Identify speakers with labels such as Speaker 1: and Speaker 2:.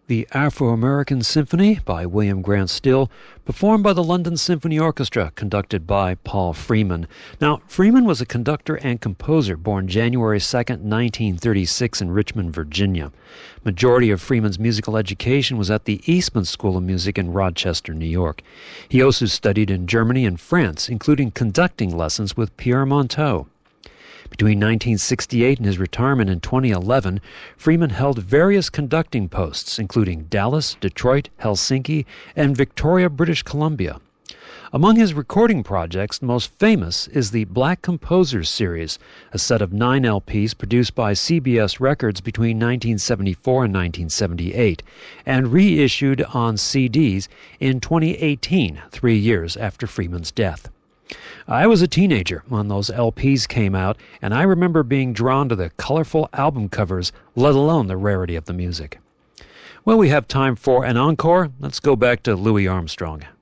Speaker 1: The Afro-American Symphony by William Grant Still, performed by the London Symphony Orchestra, conducted by Paul Freeman. Now, Freeman was a conductor and composer born January 2nd, 1936 in Richmond, Virginia. Majority of Freeman's musical education was at the Eastman School of Music in Rochester, New York. He also studied in Germany and France, including conducting lessons with Pierre Monteux. Between 1968 and his retirement in 2011, Freeman held various conducting posts, including Dallas, Detroit, Helsinki, and Victoria, British Columbia. Among his recording projects, the most famous is the Black Composers Series, a set of 9 LPs produced by CBS Records between 1974 and 1978, and reissued on CDs in 2018, 3 years after Freeman's death. I was a teenager when those LPs came out, and I remember being drawn to the colorful album covers, let alone the rarity of the music. Well, we have time for an encore. Let's go back to Louis Armstrong.